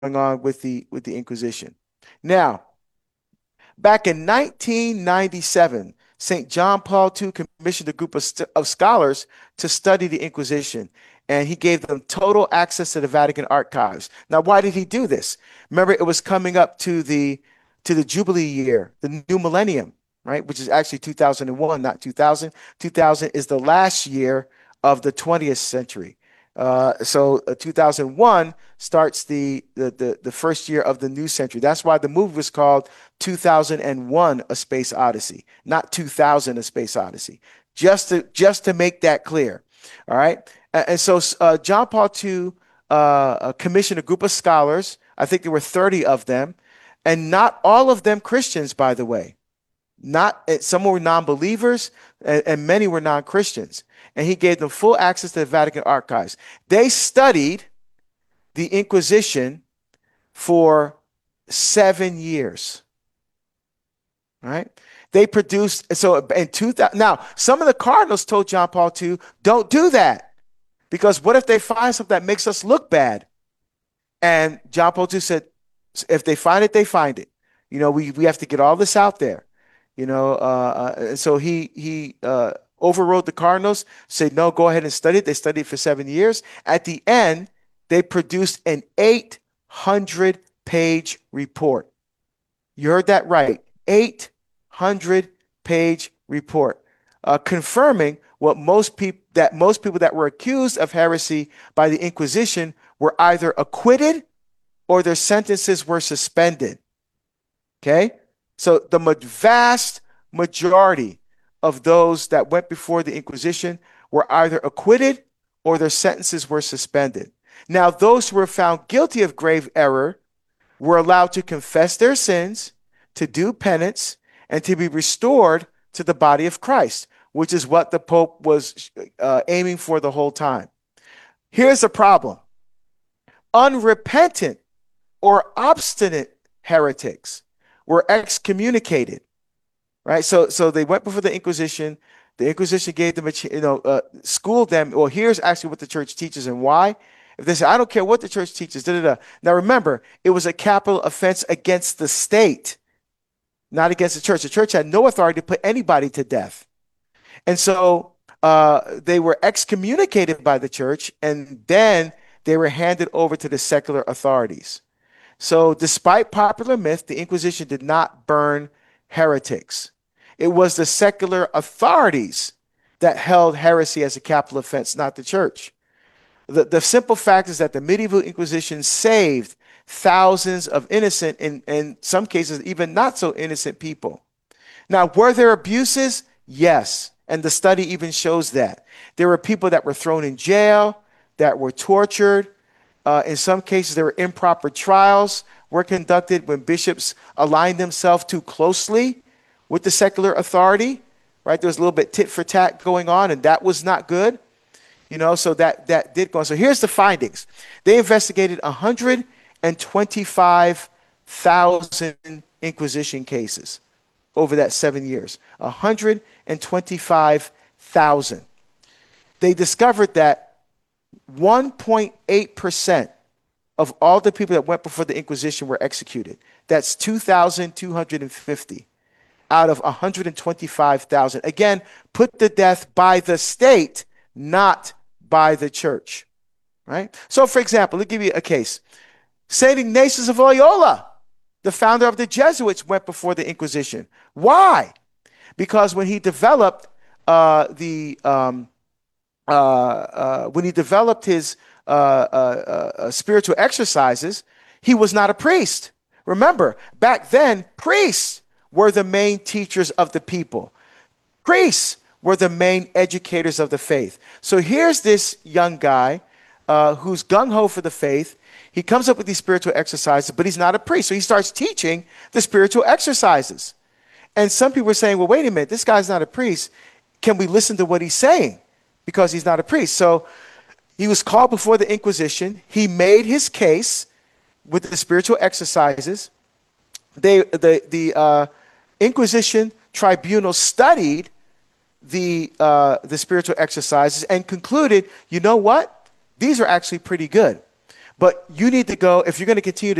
on with the Inquisition. Now, back in 1997, St. John Paul II commissioned a group of scholars to study the Inquisition, and he gave them total access to the Vatican archives. Now, why did he do this? Remember, it was coming up to the Jubilee year, the new millennium, right? Which is actually 2001, not 2000. 2000 is the last year of the 20th century. So 2001 starts the first year of the new century. That's why the movie was called 2001: A Space Odyssey, not 2000: A Space Odyssey. Just to make that clear. All right. And so John Paul II commissioned a group of scholars. I think there were 30 of them, and not all of them Christians, by the way. Not some were non-believers, and many were non-Christians. And he gave them full access to the Vatican archives. They studied the Inquisition for 7 years. Right? They produced, so in 2000. Now, some of the cardinals told John Paul II, don't do that, because what if they find something that makes us look bad? And John Paul II said, if they find it, they find it. We have to get all this out there. So he overrode the cardinals, said, no, go ahead and study it. They studied it for 7 years. At the end, they produced an 800-page report. You heard that right. 800-page report, confirming what most people that were accused of heresy by the Inquisition were either acquitted or their sentences were suspended. Okay? So the vast majority of those that went before the Inquisition were either acquitted or their sentences were suspended. Now, those who were found guilty of grave error were allowed to confess their sins, to do penance, and to be restored to the body of Christ, which is what the Pope was aiming for the whole time. Here's the problem. Unrepentant or obstinate heretics were excommunicated, right? So they went before the Inquisition. The Inquisition gave them schooled them. Well, here's actually what the church teaches and why. If they say, I don't care what the church teaches, da, da, da. Now remember, it was a capital offense against the state, not against the church. The church had no authority to put anybody to death. And so they were excommunicated by the church, and then they were handed over to the secular authorities. So despite popular myth, the Inquisition did not burn heretics. It was the secular authorities that held heresy as a capital offense, not the church. The simple fact is that the medieval Inquisition saved thousands of innocent, and in some cases, even not so innocent people. Now, were there abuses? Yes. And the study even shows that. There were people that were thrown in jail, that were tortured. In some cases, there were improper trials were conducted when bishops aligned themselves too closely with the secular authority, right? There was a little bit tit for tat going on, and that was not good. So that did go on. So here's the findings. They investigated 125,000 Inquisition cases over that 7 years. 125,000. They discovered that 1.8% of all the people that went before the Inquisition were executed. That's 2,250 out of 125,000. Again, put to death by the state, not by the church, right? So, for example, let me give you a case. St. Ignatius of Loyola, the founder of the Jesuits, went before the Inquisition. Why? Because when he developed his spiritual exercises, he was not a priest. Remember, back then, priests were the main teachers of the people. Priests were the main educators of the faith. So here's this young guy who's gung-ho for the faith. He comes up with these spiritual exercises, but he's not a priest. So he starts teaching the spiritual exercises. And some people are saying, well, wait a minute, this guy's not a priest. Can we listen to what he's saying? Because he's not a priest. So he was called before the Inquisition. He made his case with the spiritual exercises. The Inquisition tribunal studied the spiritual exercises and concluded, you know what? These are actually pretty good. But you need to go, if you're going to continue to